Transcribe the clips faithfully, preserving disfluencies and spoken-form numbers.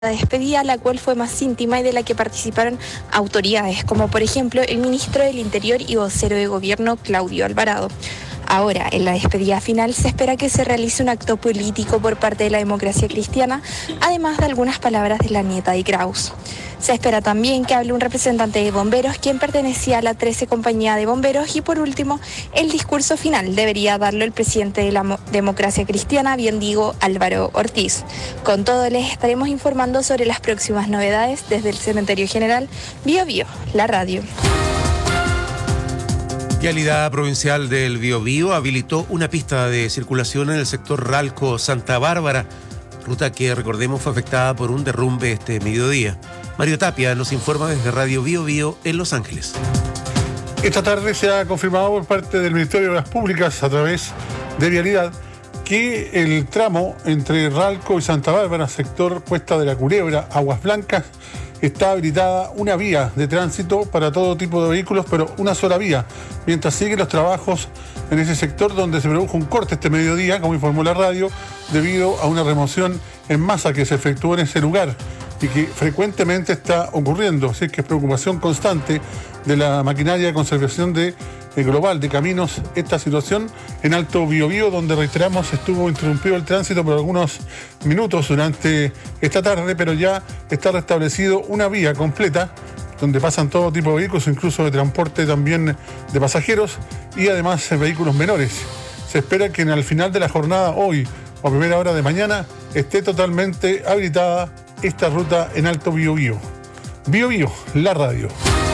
La despedida, la cual fue más íntima y de la que participaron autoridades, como por ejemplo el ministro del Interior y vocero de gobierno Claudio Alvarado. Ahora, en la despedida final, se espera que se realice un acto político por parte de la Democracia Cristiana, además de algunas palabras de la nieta de Kraus. Se espera también que hable un representante de bomberos, quien pertenecía a la trece Compañía de Bomberos, y por último, el discurso final debería darlo el presidente de la Mo- Democracia Cristiana, bien digo, Álvaro Ortiz. Con todo, les estaremos informando sobre las próximas novedades desde el Cementerio General Bío Bío, la radio. Vialidad Provincial del Biobío habilitó una pista de circulación en el sector Ralco-Santa Bárbara, ruta que, recordemos, fue afectada por un derrumbe este mediodía. Mario Tapia nos informa desde Radio Bío Bío en Los Ángeles. Esta tarde se ha confirmado por parte del Ministerio de Obras Públicas a través de Vialidad que el tramo entre Ralco y Santa Bárbara, sector Cuesta de la Culebra, Aguas Blancas, está habilitada una vía de tránsito para todo tipo de vehículos, pero una sola vía, mientras siguen los trabajos en ese sector donde se produjo un corte este mediodía, como informó la radio, debido a una remoción en masa que se efectuó en ese lugar y que frecuentemente está ocurriendo. Así que es preocupación constante de la maquinaria de conservación de, eh, global de caminos esta situación en Alto Biobío, donde, reiteramos, estuvo interrumpido el tránsito por algunos minutos durante esta tarde, pero ya está restablecido una vía completa donde pasan todo tipo de vehículos, incluso de transporte también de pasajeros y además eh, vehículos menores. Se espera que al final de la jornada, hoy o a primera hora de mañana, esté totalmente habilitada esta ruta en Alto Biobío. Bío Bío, la radio.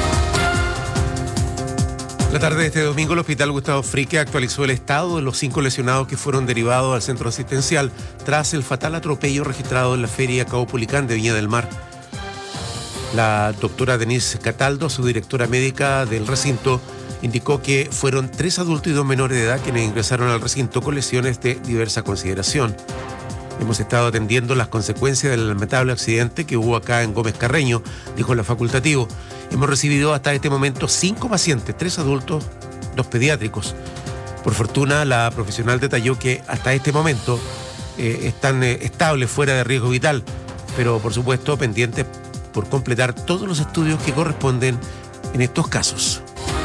La tarde de este domingo, el Hospital Gustavo Fricke actualizó el estado de los cinco lesionados que fueron derivados al centro asistencial tras el fatal atropello registrado en la feria Caupolicán de Viña del Mar. La doctora Denise Cataldo, su directora médica del recinto, indicó que fueron tres adultos y dos menores de edad quienes ingresaron al recinto con lesiones de diversa consideración. Hemos estado atendiendo las consecuencias del lamentable accidente que hubo acá en Gómez Carreño, dijo el facultativo. Hemos recibido hasta este momento cinco pacientes, tres adultos, dos pediátricos. Por fortuna, la profesional detalló que hasta este momento eh, están eh, estables, fuera de riesgo vital, pero por supuesto pendientes por completar todos los estudios que corresponden en estos casos.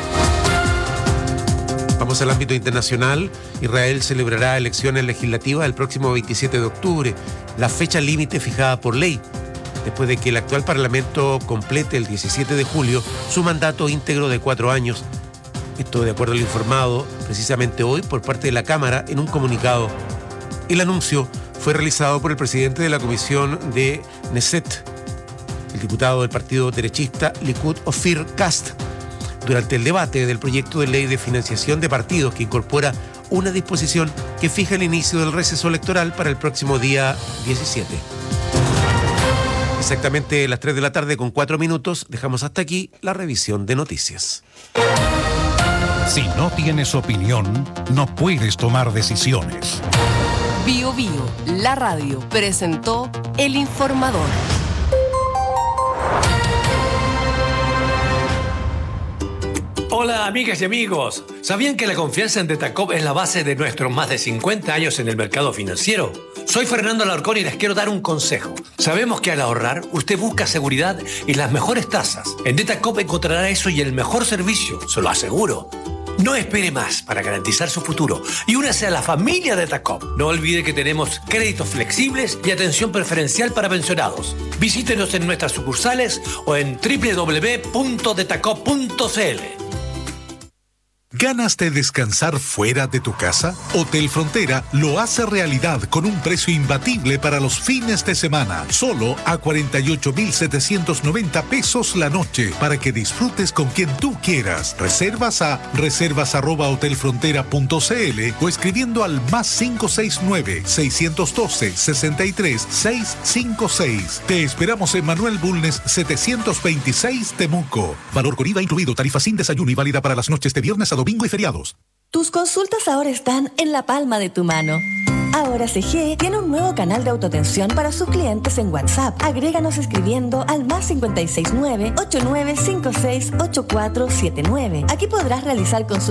Vamos al ámbito internacional. Israel celebrará elecciones legislativas el próximo veintisiete de octubre, la fecha límite fijada por ley, después de que el actual Parlamento complete el diecisiete de julio su mandato íntegro de cuatro años. Esto de acuerdo al informado precisamente hoy por parte de la Cámara en un comunicado. El anuncio fue realizado por el presidente de la Comisión de Knesset, el diputado del partido derechista Likud Ofir Kast, durante el debate del proyecto de ley de financiación de partidos que incorpora una disposición que fija el inicio del receso electoral para el próximo día diecisiete. Exactamente las tres de la tarde con cuatro minutos, dejamos hasta aquí la revisión de noticias. Si no tienes opinión, no puedes tomar decisiones. Bío Bío, la radio, presentó El Informador. Hola amigas y amigos, ¿sabían que la confianza en Detacop es la base de nuestros más de cincuenta años en el mercado financiero? Soy Fernando Alarcón y les quiero dar un consejo. Sabemos que al ahorrar, usted busca seguridad y las mejores tasas. En Detacop encontrará eso y el mejor servicio, se lo aseguro. No espere más para garantizar su futuro y únase a la familia Detacop. No olvide que tenemos créditos flexibles y atención preferencial para pensionados. Visítenos en nuestras sucursales o en doble u doble u doble u punto detacop punto c l. ¿Ganas de descansar fuera de tu casa? Hotel Frontera lo hace realidad con un precio imbatible para los fines de semana. Solo a cuarenta y ocho mil setecientos noventa pesos la noche para que disfrutes con quien tú quieras. Reservas a reservas arroba hotelfrontera punto c l o escribiendo al más cinco seis nueve, seis uno dos, seis tres, seis cinco seis. Te esperamos en Manuel Bulnes setecientos veintiséis Temuco. Valor con I V A incluido, tarifa sin desayuno y válida para las noches de viernes a domingo y feriados. Tus consultas ahora están en la palma de tu mano. Ahora C G tiene un nuevo canal de autoatención para sus clientes en WhatsApp. Agréganos escribiendo al más cinco seis nueve, ocho nueve cinco seis, ocho cuatro siete nueve. Aquí podrás realizar consultas